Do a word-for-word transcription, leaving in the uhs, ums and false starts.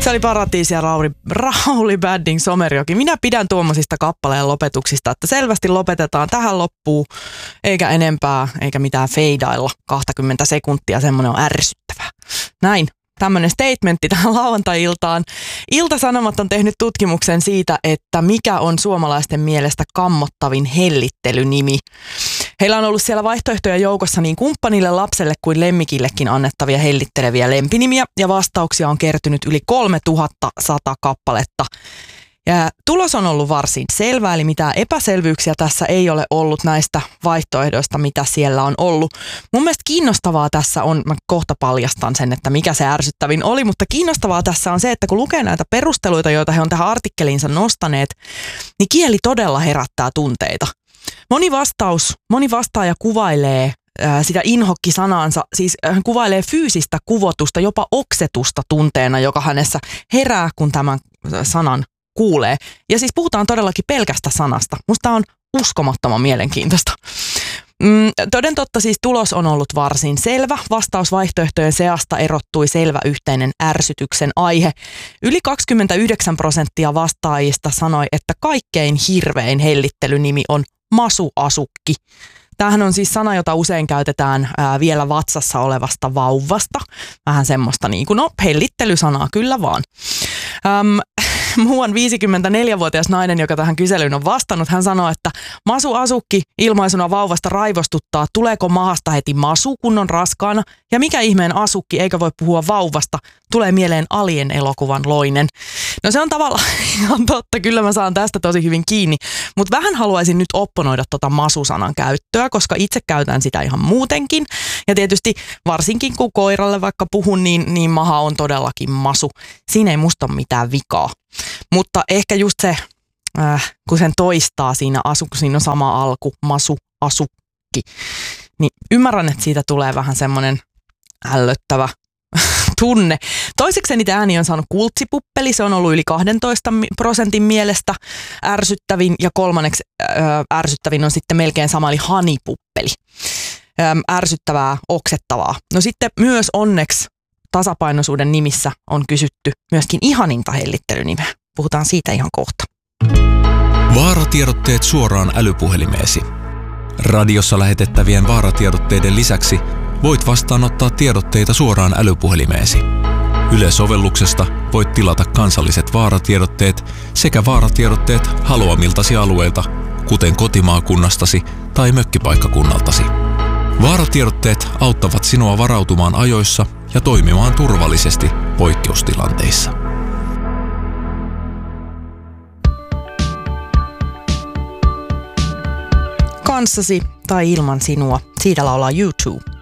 Se oli Paratiisi ja Rauli, Rauli Badding Somerjoki. Minä pidän tuommoisista kappaleen lopetuksista, että selvästi lopetetaan tähän loppuun, eikä enempää, eikä mitään feidailla kaksikymmentä sekuntia. Semmoinen on ärsyttävää. Näin. Tämmöinen statementti tähän lauantai-iltaan. Ilta-Sanomat on tehnyt tutkimuksen siitä, että mikä on suomalaisten mielestä kammottavin hellittelynimi. Heillä on ollut siellä vaihtoehtoja joukossa niin kumppanille, lapselle kuin lemmikillekin annettavia hellitteleviä lempinimiä, ja vastauksia on kertynyt yli kolmetuhatta sata kappaletta. Ja tulos on ollut varsin selvä, eli mitään epäselvyyksiä tässä ei ole ollut näistä vaihtoehdoista, mitä siellä on ollut. Mun mielestä kiinnostavaa tässä on, mä kohta paljastan sen, että mikä se ärsyttävin oli, mutta kiinnostavaa tässä on se, että kun lukee näitä perusteluita, joita he on tähän artikkeliinsa nostaneet, niin kieli todella herättää tunteita. Moni vastaus, moni vastaaja kuvailee äh, sitä inhokki-sanaansa, siis äh, kuvailee fyysistä kuvotusta, jopa oksetusta tunteena, joka hänessä herää, kun tämän sanan kuulee. Ja siis puhutaan todellakin pelkästä sanasta. Musta on uskomattoman mielenkiintoista. Mm, toden totta siis tulos on ollut varsin selvä. Vastausvaihtoehtojen seasta erottui selvä yhteinen ärsytyksen aihe. Yli kaksikymmentäyhdeksän prosenttia vastaajista sanoi, että kaikkein hirvein hellittelynimi on masuasukki. Tämähän on siis sana, jota usein käytetään ää, vielä vatsassa olevasta vauvasta. Vähän semmoista niin kuin, no hellittelysanaa kyllä vaan. Öm, Muuan viisikymmentäneljävuotias nainen, joka tähän kyselyyn on vastannut, hän sanoi, että masu asukki ilmaisuna vauvasta raivostuttaa, tuleeko mahasta heti masu, kun on raskaana, ja mikä ihmeen asukki, eikä voi puhua vauvasta, tulee mieleen Alien-elokuvan loinen. No se on tavallaan ihan totta, kyllä mä saan tästä tosi hyvin kiinni, mutta vähän haluaisin nyt opponoida tota masusanan käyttöä, koska itse käytän sitä ihan muutenkin, ja tietysti varsinkin kun koiralle vaikka puhun, niin, niin maha on todellakin masu. Siinä ei musta ole mitään vikaa. Mutta ehkä just se, äh, kun sen toistaa siinä, asu, kun siinä on sama alku, masu, asukki, niin ymmärrän, että siitä tulee vähän semmoinen ällöttävä tunne. Toiseksi niitä ääniä on saanut kultsipuppeli, se on ollut yli kahdentoista prosentin mielestä ärsyttävin, ja kolmanneksi äh, ärsyttävin on sitten melkein sama, eli hanipuppeli. Ähm, ärsyttävää, oksettavaa. No sitten myös onneksi tasapainoisuuden nimissä on kysytty myöskin ihaninta hellittelynimeä. Puhutaan siitä ihan kohta. Vaaratiedotteet suoraan älypuhelimeesi. Radiossa lähetettävien vaaratiedotteiden lisäksi voit vastaanottaa tiedotteita suoraan älypuhelimeesi. Yle-sovelluksesta voit tilata kansalliset vaaratiedotteet sekä vaaratiedotteet haluamiltasi alueilta, kuten kotimaakunnastasi tai mökkipaikkakunnaltasi. Vaaratiedotteet auttavat sinua varautumaan ajoissa ja toimimaan turvallisesti poikkeustilanteissa. Kanssasi tai ilman sinua, siitä laulaa U two.